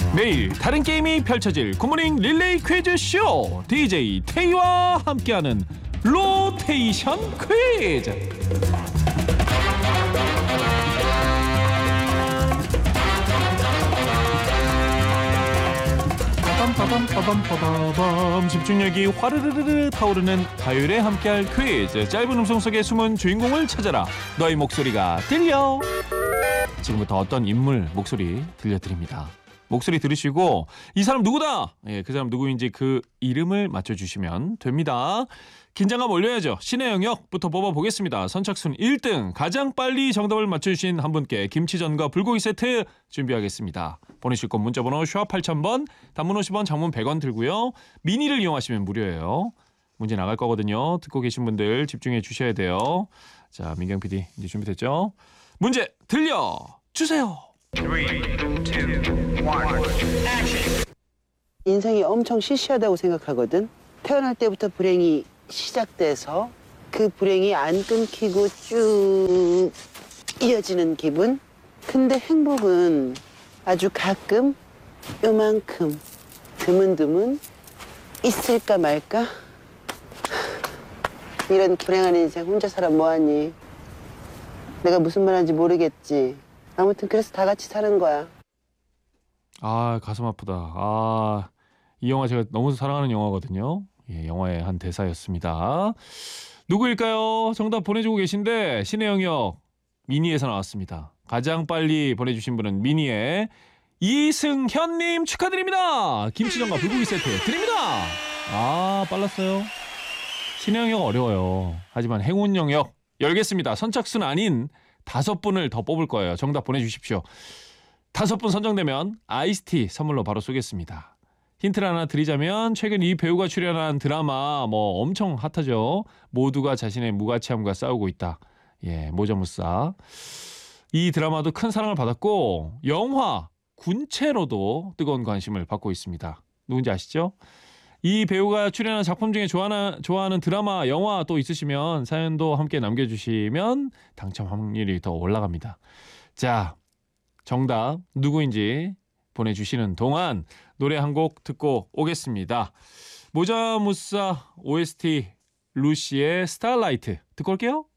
매일 다른 게임이 펼쳐질 굿모닝 릴레이 퀴즈쇼 DJ 태희와 함께하는 로테이션 퀴즈. 빠밤 집중력이 화르르르 타오르는 화요일에 함께할 퀴즈. 짧은 음성 속에 숨은 주인공을 찾아라. 너의 목소리가 들려. 지금부터 어떤 인물 목소리 들려드립니다. 목소리 들으시고 이 사람 누구다? 예, 그 사람 누구인지 그 이름을 맞춰주시면 됩니다. 긴장감 올려야죠. 신의 영역부터 뽑아보겠습니다. 선착순 1등 가장 빨리 정답을 맞춰주신 한 분께 김치전과 불고기 세트 준비하겠습니다. 보내실 곳 문자번호 샵 8000번, 단문 50원, 장문 100원 들고요. 미니를 이용하시면 무료예요. 문제 나갈 거거든요. 듣고 계신 분들 집중해 주셔야 돼요. 자, 민경 PD 이제 준비됐죠? 문제 들려주세요. 3, 2, 1, 액션! 인생이 엄청 시시하다고 생각하거든. 태어날 때부터 불행이 시작돼서 그 불행이 안 끊기고 쭉 이어지는 기분. 근데 행복은 아주 가끔 요만큼 드문드문 있을까 말까. 이런 불행한 인생 혼자 살아 뭐하니. 내가 무슨 말하는지 모르겠지. 아무튼 그래서 다 같이 사는 거야. 아, 가슴 아프다. 아, 이 영화 제가 너무 사랑하는 영화거든요. 예, 영화의 한 대사였습니다. 누구일까요? 정답 보내주고 계신데 신의 영역 미니에서 나왔습니다. 가장 빨리 보내주신 분은 미니의 이승현님 축하드립니다. 김치전과 불고기 세트 드립니다. 아, 빨랐어요. 신의 영역 어려워요. 하지만 행운 영역 열겠습니다. 선착순 아닌 5분을 더 뽑을 거예요. 정답 보내주십시오. 5분 선정되면 아이스티 선물로 바로 쏘겠습니다. 힌트를 하나 드리자면 최근 이 배우가 출연한 드라마 엄청 핫하죠. 모두가 자신의 무가치함과 싸우고 있다. 예, 모자무싸. 이 드라마도 큰 사랑을 받았고 영화 군체로도 뜨거운 관심을 받고 있습니다. 누군지 아시죠? 이 배우가 출연한 작품 중에 좋아하는 드라마, 영화 또 있으시면 사연도 함께 남겨주시면 당첨 확률이 더 올라갑니다. 자, 정답 누구인지 보내주시는 동안 노래 한 곡 듣고 오겠습니다. 모자무싸 OST 루시의 스타라이트 듣고 올게요.